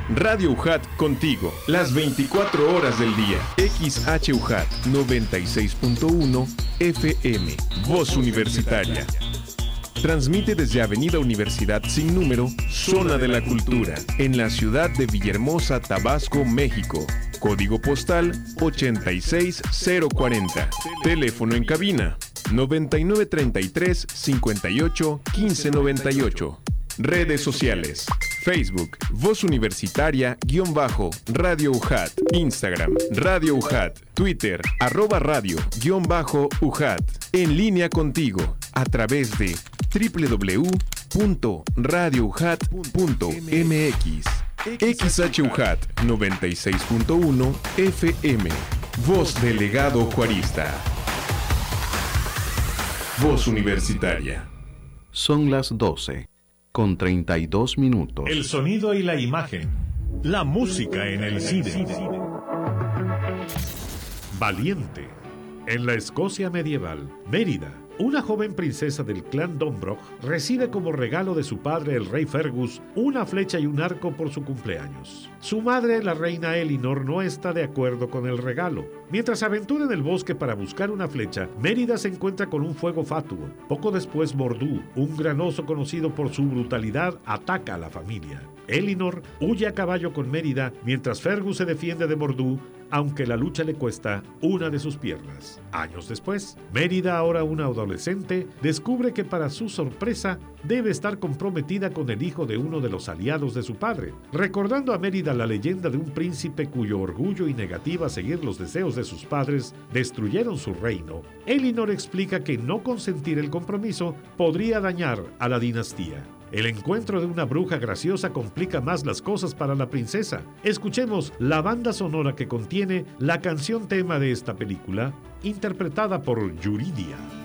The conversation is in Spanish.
Radio UJAT contigo, las 24 horas del día. XHUJAT 96.1 FM, Voz Universitaria. Transmite desde Avenida Universidad sin número, Zona de la Cultura, en la ciudad de Villahermosa, Tabasco, México. Código postal 86040. Teléfono en cabina 9933 58 1598. Redes sociales: Facebook, Voz Universitaria _Radio UJAT, Instagram, Radio UJAT, Twitter, @radio_UJAT. En línea contigo a través de www.radioujat.mx. XHUJAT 96.1 FM, Voz Delegado Juarista. Voz Universitaria. Son las 12:32. El sonido y la imagen. La música en el cine. Valiente. En la Escocia medieval, Mérida, una joven princesa del clan Donbroch, recibe como regalo de su padre, el rey Fergus, una flecha y un arco por su cumpleaños. Su madre, la reina Elinor, no está de acuerdo con el regalo. Mientras se aventura en el bosque para buscar una flecha, Mérida se encuentra con un fuego fatuo. Poco después, Mordu, un gran oso conocido por su brutalidad, ataca a la familia. Elinor huye a caballo con Mérida, mientras Fergus se defiende de Mordu, aunque la lucha le cuesta una de sus piernas. Años después, Mérida, ahora una adolescente, descubre que para su sorpresa debe estar comprometida con el hijo de uno de los aliados de su padre. Recordando a Mérida la leyenda de un príncipe cuyo orgullo y negativa a seguir los deseos de sus padres destruyeron su reino, Elinor explica que no consentir el compromiso podría dañar a la dinastía. El encuentro de una bruja graciosa complica más las cosas para la princesa. Escuchemos la banda sonora que contiene la canción tema de esta película, interpretada por Yuridia.